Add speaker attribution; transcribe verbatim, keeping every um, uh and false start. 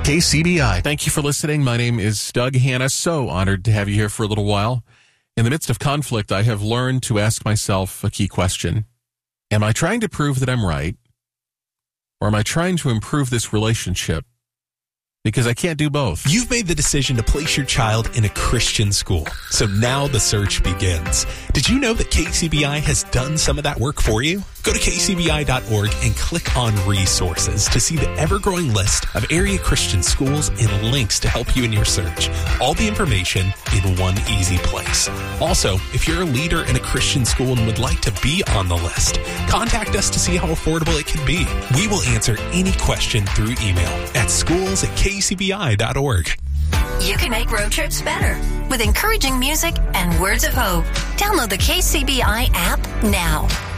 Speaker 1: K C B I.
Speaker 2: Thank you for listening. My name is Doug Hanna. So honored to have you here for a little while. In the midst of conflict, I have learned to ask myself a key question. Am I trying to prove that I'm right? Or am I trying to improve this relationship? Because I can't do both.
Speaker 3: You've made the decision to place your child in a Christian school. So now the search begins. Did you know that K C B I has done some of that work for you? Go to K C B I dot org and click on resources to see the ever-growing list of area Christian schools and links to help you in your search. All the information in one easy place. Also, if you're a leader in a Christian school and would like to be on the list, contact us to see how affordable it can be. We will answer any question through email at schools at K C B I dot org.
Speaker 4: You can make road trips better with encouraging music and words of hope. Download the K C B I app now.